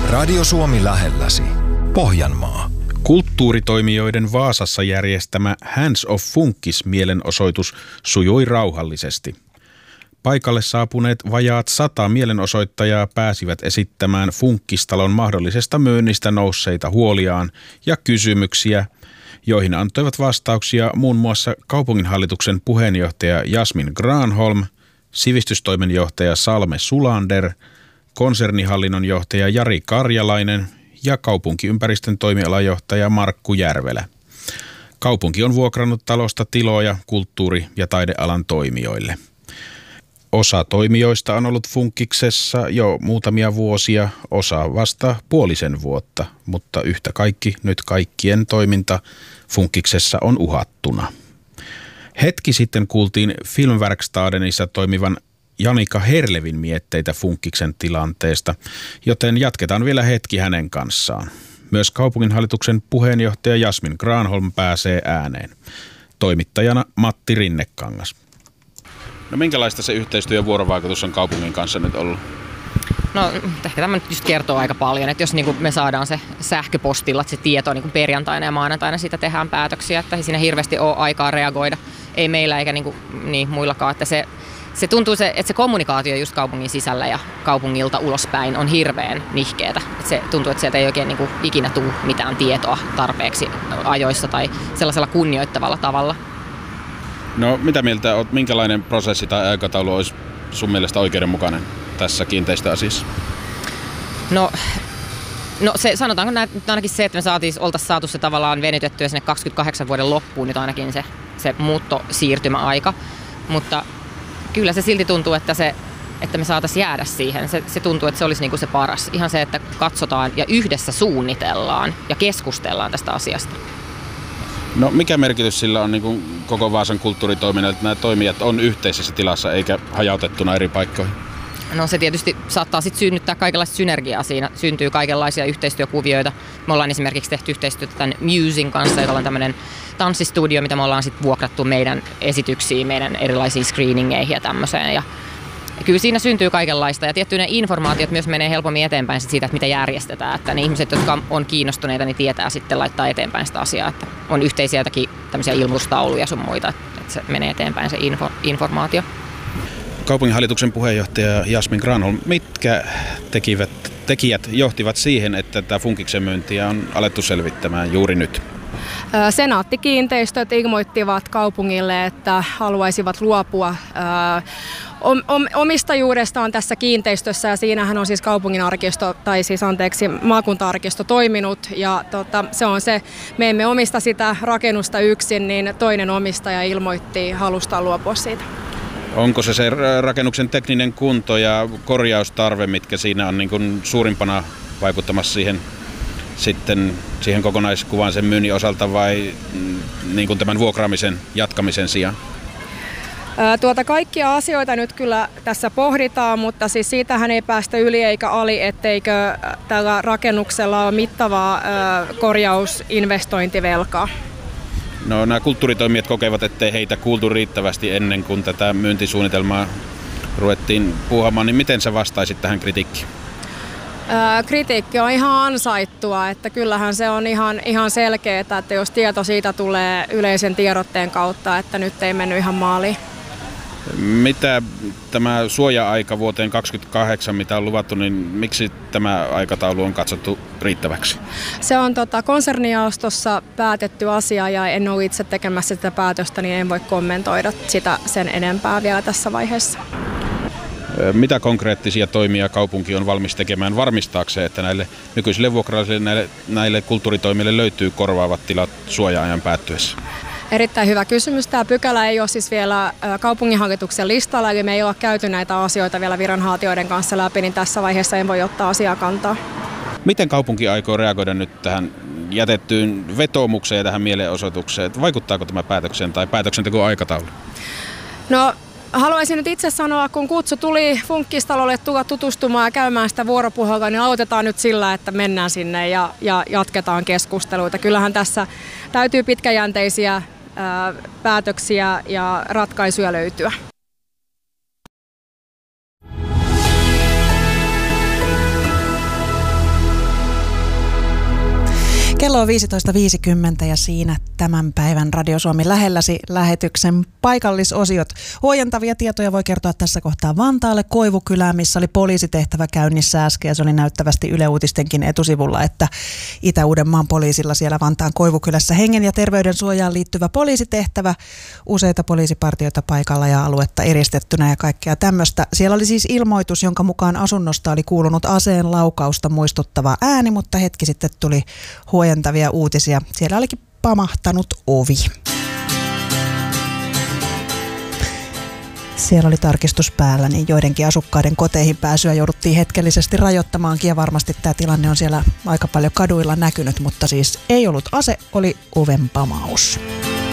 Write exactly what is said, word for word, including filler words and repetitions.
Radio Suomi lähelläsi. Pohjanmaa. Kulttuuritoimijoiden Vaasassa järjestämä Hands of Funkis-mielenosoitus sujui rauhallisesti. Paikalle saapuneet vajaat sata mielenosoittajaa pääsivät esittämään Funkistalon mahdollisesta myynnistä nousseita huoliaan ja kysymyksiä, joihin antoivat vastauksia muun muassa kaupunginhallituksen puheenjohtaja Jasmin Granholm, sivistystoimenjohtaja Salme Sulander, konsernihallinnon johtaja Jari Karjalainen ja kaupunkiympäristön toimialajohtaja Markku Järvelä. Kaupunki on vuokrannut talosta tiloja kulttuuri- ja taidealan toimijoille. Osa toimijoista on ollut Funkiksessa jo muutamia vuosia, osa vasta puolisen vuotta, mutta yhtä kaikki nyt kaikkien toiminta Funkiksessa on uhattuna. Hetki sitten kuultiin Filmverkstadenissa toimivan Janika Herlevin mietteitä Funkiksen tilanteesta, joten jatketaan vielä hetki hänen kanssaan. Myös kaupunginhallituksen puheenjohtaja Jasmin Granholm pääsee ääneen. Toimittajana Matti Rinnekangas. No minkälaista se yhteistyö ja vuorovaikutus on kaupungin kanssa nyt ollut? No ehkä tämä nyt just kertoo aika paljon, että jos niin kuin me saadaan se sähköpostilla se tieto niin kuin perjantaina ja maanantaina siitä tehdään päätöksiä, että ei siinä hirveästi ole aikaa reagoida. Ei meillä eikä niin kuin, niin, muillakaan, että se, se tuntuu, se, että se kommunikaatio just kaupungin sisällä ja kaupungilta ulospäin on hirveän nihkeetä. Että se tuntuu, että sieltä ei oikein niin kuin ikinä tule mitään tietoa tarpeeksi ajoissa tai sellaisella kunnioittavalla tavalla. No mitä mieltä olet, minkälainen prosessi tai aikataulu olisi sun mielestä oikeudenmukainen tässä kiinteistöasiassa? No, no se, sanotaanko näin, ainakin se, että me saatiin, oltaisiin saatu se tavallaan venytettyä sinne kaksikymmentäkahdeksan vuoden loppuun nyt ainakin se, se muuttosiirtymäaika, mutta kyllä se silti tuntuu, että, se, että me saataisiin jäädä siihen. Se, se tuntuu, että se olisi niin kuin se paras. Ihan se, että katsotaan ja yhdessä suunnitellaan ja keskustellaan tästä asiasta. No mikä merkitys sillä on niin kuin koko Vaasan kulttuuritoiminnalle, että nämä toimijat on yhteisessä tilassa eikä hajautettuna eri paikkoihin? No se tietysti saattaa sitten synnyttää kaikenlaista synergiaa siinä. Syntyy kaikenlaisia yhteistyökuvioita. Me ollaan esimerkiksi tehty yhteistyötä tämän Musin kanssa, joka on tämmöinen tanssistudio, mitä me ollaan sitten vuokrattu meidän esityksiin, meidän erilaisiin screeningeihin ja tämmöiseen. Ja kyllä siinä syntyy kaikenlaista ja tietty ne informaatiot myös menee helpommin eteenpäin siitä, että mitä järjestetään. Että ne ihmiset, jotka on kiinnostuneita, niin tietää sitten laittaa eteenpäin sitä asiaa. Että on yhteisiä jotakin tämmöisiä ilmoitustauluja sun muita, että se menee eteenpäin se info, informaatio. Kaupunginhallituksen puheenjohtaja Jasmin Granholm, mitkä tekivät, tekijät johtivat siihen, että tätä Funkiksen myyntiä on alettu selvittämään juuri nyt? Senaatti-kiinteistöt ilmoittivat kaupungille, että haluaisivat luopua omistajuudestaan tässä kiinteistössä, ja siinähän on siis kaupunginarkisto, tai siis anteeksi, maakunta-arkisto toiminut, ja tota, se on se, me emme omista sitä rakennusta yksin, niin toinen omistaja ilmoitti halustaan luopua siitä. Onko se se rakennuksen tekninen kunto ja korjaustarve, mitkä siinä on niin kuin suurimpana vaikuttamassa siihen, sitten siihen kokonaiskuvaan sen myynnin osalta, vai niin kuin tämän vuokraamisen jatkamisen sijaan? Tuota kaikkia asioita nyt kyllä tässä pohditaan, mutta siis siitähän ei päästä yli eikä ali, etteikö tällä rakennuksella ole mittavaa korjausinvestointivelkaa. No nämä kulttuuritoimijat kokevat, ettei heitä kuultu riittävästi ennen kuin tätä myyntisuunnitelmaa ruvettiin puuhamaan, niin miten sä vastaisit tähän kritiikkiin? Ää, kritiikki on ihan ansaittua, että kyllähän se on ihan, ihan selkeää, että jos tieto siitä tulee yleisen tiedotteen kautta, että nyt ei mennyt ihan maaliin. Mitä tämä suoja-aika vuoteen kaksikymmentäkahdeksan, mitä on luvattu, niin miksi tämä aikataulu on katsottu riittäväksi? Se on tota, konsernijaostossa päätetty asia ja en ole itse tekemässä sitä päätöstä, niin en voi kommentoida sitä sen enempää vielä tässä vaiheessa. Mitä konkreettisia toimia kaupunki on valmis tekemään varmistaakseen, että näille nykyisille vuokralaisille, näille, näille kulttuuritoimille löytyy korvaavat tilat suoja-ajan päättyessä? Erittäin hyvä kysymys. Tämä pykälä ei ole siis vielä kaupunginhallituksen listalla, eli me ei ole käyty näitä asioita vielä viranhaltijoiden kanssa läpi, niin tässä vaiheessa en voi ottaa asiaa kantaa. Miten kaupunki aikoo reagoida nyt tähän jätettyyn vetoomukseen ja tähän mielenosoitukseen? Vaikuttaako tämä päätökseen tai päätöksentekoaikatauluun? No, haluaisin nyt itse sanoa, kun kutsu tuli Funkkistalolle tulla tutustumaan ja käymään sitä vuoropuhelua, niin aloitetaan nyt sillä, että mennään sinne ja, ja jatketaan keskusteluita. Kyllähän tässä täytyy pitkäjänteisiä ää, päätöksiä ja ratkaisuja löytyä. Kello on viisitoista viisikymmentä ja siinä tämän päivän Radio Suomi lähelläsi lähetyksen paikallisosiot. Huojentavia tietoja voi kertoa tässä kohtaa Vantaalle Koivukylään, missä oli poliisitehtävä käynnissä äsken ja se oli näyttävästi Yle Uutistenkin etusivulla, että Itä-Uudenmaan poliisilla siellä Vantaan Koivukylässä hengen ja terveyden suojaan liittyvä poliisitehtävä, useita poliisipartioita paikalla ja aluetta eristettynä ja kaikkea tämmöistä. Siellä oli siis ilmoitus, jonka mukaan asunnosta oli kuulunut aseen laukausta muistuttava ääni, mutta hetki sitten tuli huojentavia uutisia. Siellä olikin pamahtanut ovi. Siellä oli tarkistus päällä, niin joidenkin asukkaiden koteihin pääsyä jouduttiin hetkellisesti rajoittamaankin ja varmasti tämä tilanne on siellä aika paljon kaduilla näkynyt, mutta siis ei ollut ase, oli oven pamaus.